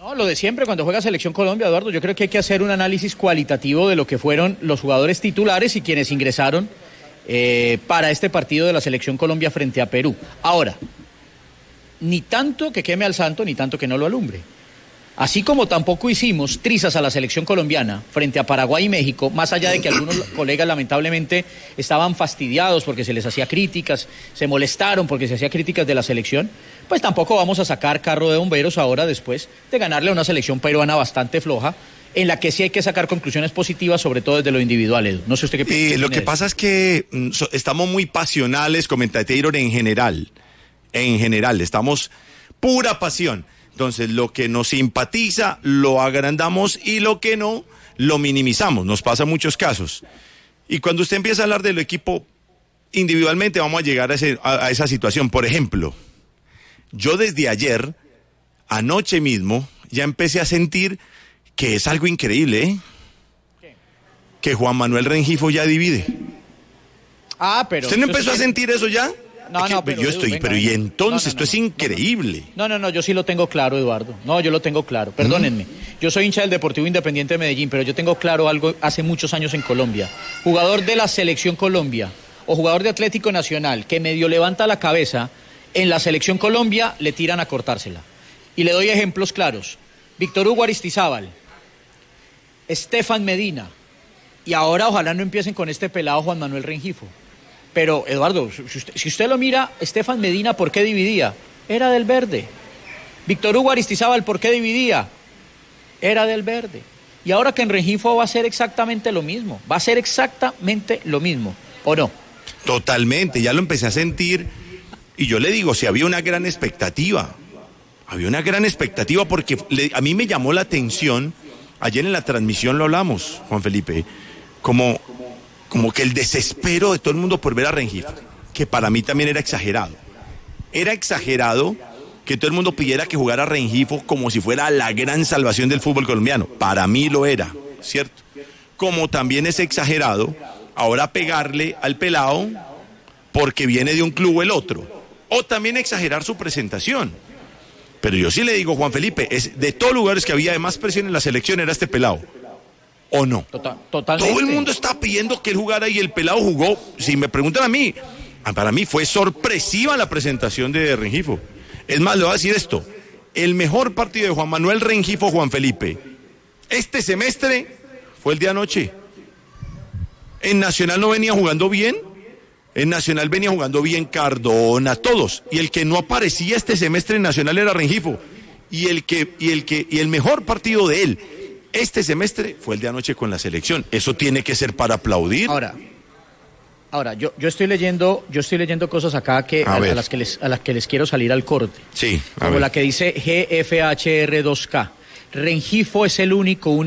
No, lo de siempre cuando juega Selección Colombia, Eduardo, yo creo que hay que hacer un análisis cualitativo de lo que fueron los jugadores titulares y quienes ingresaron para este partido de la Selección Colombia frente a Perú. Ahora, ni tanto que queme al santo, ni tanto que no lo alumbre. Así como tampoco hicimos trizas a la selección colombiana frente a Paraguay y México, más allá de que algunos colegas lamentablemente estaban fastidiados porque se les hacía críticas, se molestaron porque se hacía críticas de la selección, pues tampoco vamos a sacar carro de bomberos ahora después de ganarle a una selección peruana bastante floja, en la que sí hay que sacar conclusiones positivas, sobre todo desde lo individual, Edu. No sé usted qué piensa. Lo que pasa es que estamos muy pasionales, comenta Taylor, en general, estamos pura pasión. Entonces, lo que nos simpatiza, lo agrandamos y lo que no, lo minimizamos. Nos pasa en muchos casos. Y cuando usted empieza a hablar del equipo individualmente, vamos a llegar a esa situación. Por ejemplo, yo desde ayer, anoche mismo, ya empecé a sentir que es algo increíble, ¿eh? ¿Qué? Que Juan Manuel Rengifo ya divide. Pero... ¿Usted no empezó a sentir eso ya? Pero yo estoy, venga, y entonces esto es increíble. No, yo sí lo tengo claro, Eduardo. No, yo lo tengo claro, perdónenme. Yo soy hincha del Deportivo Independiente de Medellín, pero yo tengo claro algo hace muchos años en Colombia. Jugador de la Selección Colombia o jugador de Atlético Nacional que medio levanta la cabeza en la Selección Colombia, le tiran a cortársela. Y le doy ejemplos claros. Víctor Hugo Aristizábal, Estefan Medina, y ahora ojalá no empiecen con este pelado Juan Manuel Rengifo. Pero, Eduardo, si usted lo mira, Estefan Medina, ¿por qué dividía? Era del verde. Víctor Hugo Aristizábal, ¿por qué dividía? Era del verde. Y ahora que en Rengifo va a ser exactamente lo mismo. Va a ser exactamente lo mismo, ¿o no? Totalmente, ya lo empecé a sentir. Y yo le digo, si había una gran expectativa. Había una gran expectativa porque a mí me llamó la atención. Ayer en la transmisión lo hablamos, Juan Felipe, como que el desespero de todo el mundo por ver a Rengifo, que para mí también era exagerado. Era exagerado que todo el mundo pidiera que jugara Rengifo como si fuera la gran salvación del fútbol colombiano. Para mí lo era, ¿cierto? Como también es exagerado ahora pegarle al pelado porque viene de un club o el otro. O también exagerar su presentación. Pero yo sí le digo, Juan Felipe, de todos lugares que había de más presión en la selección era este pelado. ¿O no? Totalmente. Todo el mundo está pidiendo que él jugara y el pelado jugó. Si me preguntan a mí, para mí fue sorpresiva la presentación de Rengifo. Es más, le voy a decir esto. El mejor partido de Juan Manuel Rengifo, Juan Felipe, este semestre fue el de anoche. En Nacional no venía jugando bien. En Nacional venía jugando bien Cardona, todos. Y el que no aparecía este semestre en Nacional era Rengifo. Y el mejor partido de él este semestre fue el de anoche con la selección. Eso tiene que ser para aplaudir. Ahora, yo estoy leyendo cosas acá a las que les quiero salir al corte. Sí, como la que dice GFHR2K. Rengifo es el único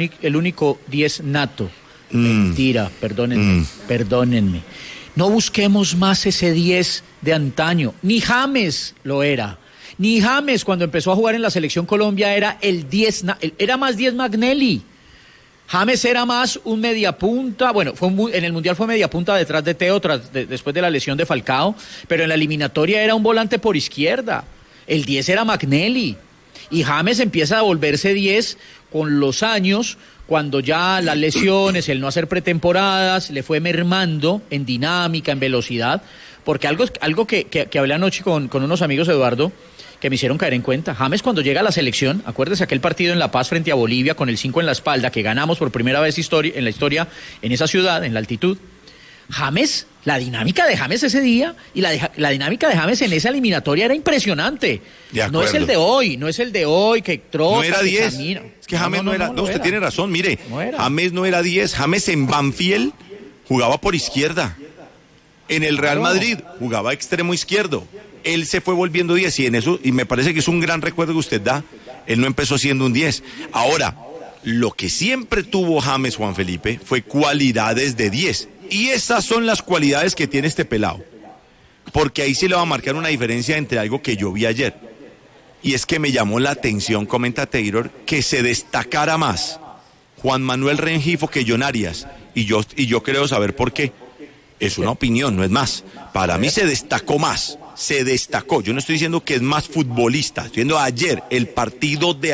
10 nato. Mentira, perdónenme. No busquemos más ese 10 de antaño. Ni James lo era. Ni James, cuando empezó a jugar en la Selección Colombia, era el 10, era más 10 Magnelli. James era más un mediapunta, bueno, en el Mundial fue mediapunta detrás de Teo, después de la lesión de Falcao, pero en la eliminatoria era un volante por izquierda. El 10 era Magnelli. Y James empieza a volverse 10 con los años, cuando ya las lesiones, el no hacer pretemporadas, le fue mermando en dinámica, en velocidad, porque algo que hablé anoche con unos amigos, Eduardo, que me hicieron caer en cuenta. James, cuando llega a la selección, acuérdese aquel partido en La Paz frente a Bolivia con el 5 en la espalda, que ganamos por primera vez en la historia en esa ciudad, en la altitud. James, la dinámica de James ese día y la dinámica de James en esa eliminatoria era impresionante. No es el de hoy que trota. No era 10. Camina. Es que James no era. No, usted tiene razón, mire. James no era 10. James en Banfield jugaba por izquierda. En el Real Madrid jugaba extremo izquierdo. Él se fue volviendo 10 y me parece que es un gran recuerdo que usted da. Él no empezó siendo un 10. Ahora, lo que siempre tuvo James, Juan Felipe, fue cualidades de 10. Y esas son las cualidades que tiene este pelado. Porque ahí sí le va a marcar una diferencia entre algo que yo vi ayer. Y es que me llamó la atención, comenta Taylor, que se destacara más Juan Manuel Rengifo que John Arias. Y yo creo saber por qué. Es una opinión, no es más. Para mí se destacó más. Se destacó. Yo no estoy diciendo que es más futbolista. Estoy diciendo ayer, el partido de